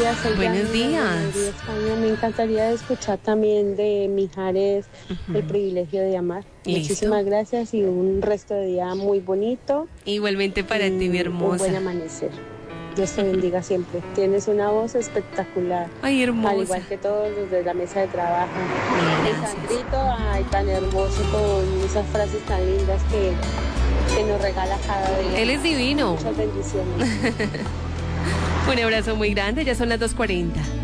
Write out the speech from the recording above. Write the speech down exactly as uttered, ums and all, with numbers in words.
días. Soy Buenos Dani, de días. Madrid, España. Me encantaría escuchar también de Mijares Ujú. El privilegio de amar. Listo. Muchísimas gracias y un resto de día muy bonito. Igualmente para y ti, mi Un buen hermosa. amanecer. Dios te bendiga siempre. Tienes una voz espectacular. Ay, hermosa. Al igual que todos los de la mesa de trabajo. Mil Y gracias. Sandrito, ay, tan hermoso con esas frases tan lindas que, que nos regala cada día. Él es divino. Muchas bendiciones. Un abrazo muy grande, ya son las dos cuarenta.